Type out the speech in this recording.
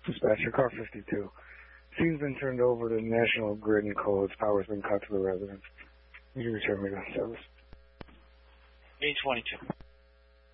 Dispatcher, car 52. Scene's been turned over to the National Grid and Codes. Power's been cut to the residents. You can return me to service. Main 22.